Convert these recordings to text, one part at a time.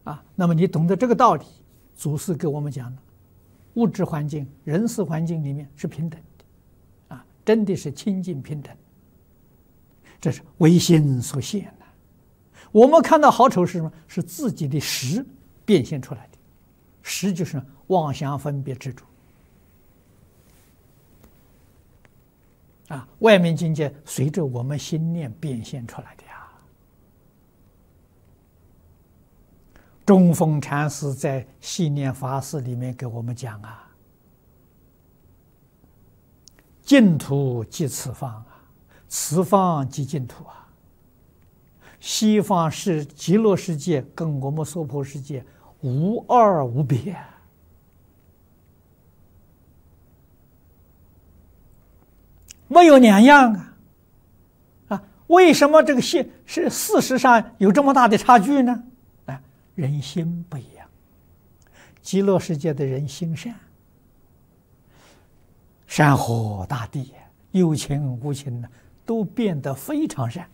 那么你懂得这个道理，祖师给我们讲的，物质环境、人事环境里面是平等的，真的是清净平等。这是唯心所现的。我们看到好丑是什么？是自己的识变现出来的。识就是妄想分别执着。外面境界随着我们心念变现出来的呀。中峰禅师在《系念法事》里面给我们讲净土即此方此方即净土西方是极乐世界，跟我们娑婆世界无二无别。没有两样为什么这个是事实上有这么大的差距呢？人心不一样。极乐世界的人心善，山河大地有情无情都变得非常善。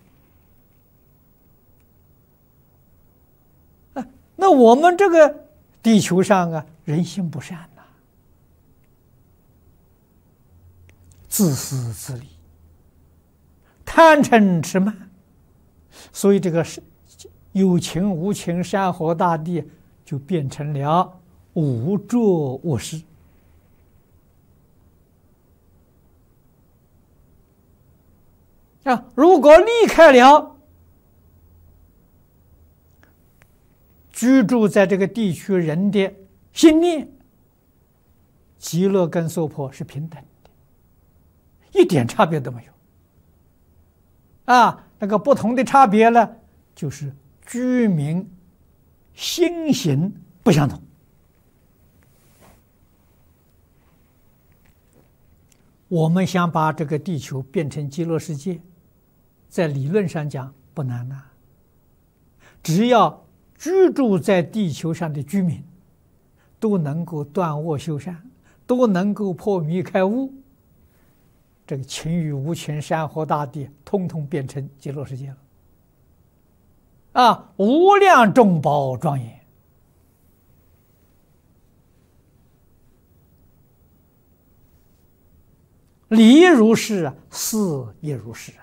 那我们这个地球上人心不善自私自利，贪嗔痴慢，所以这个有情无情山河大地就变成了无着无失。如果离开了居住在这个地区人的心念，极乐跟娑婆是平等的，一点差别都没有。那个不同的差别呢，就是居民心行不相同。我们想把这个地球变成极乐世界，在理论上讲不难只要居住在地球上的居民都能够断恶修善，都能够破迷开悟，这个情与无情山河大地通通变成极乐世界了无量众宝庄严。理如是事也如是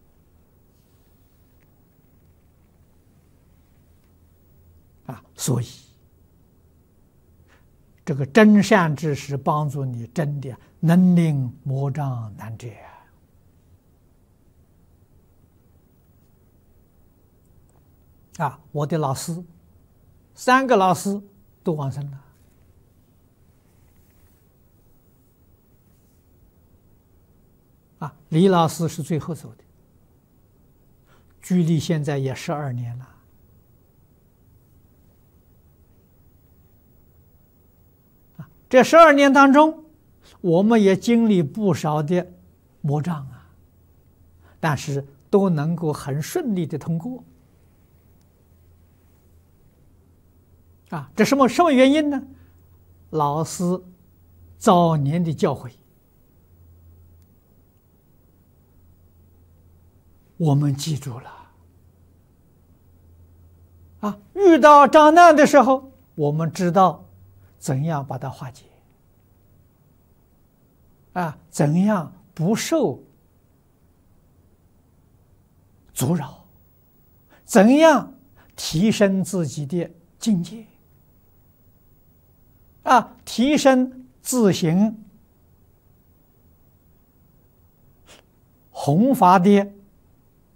所以这个真善知识帮助你真的能令魔障难遮我的老师3个老师都往生了李老师是最后走的，距离现在也12年了这12年当中，我们也经历不少的魔障但是都能够很顺利的通过这什么原因呢？老师早年的教诲我们记住了遇到障难的时候，我们知道怎样把它化解怎样不受阻扰，怎样提升自己的境界提升自行弘法的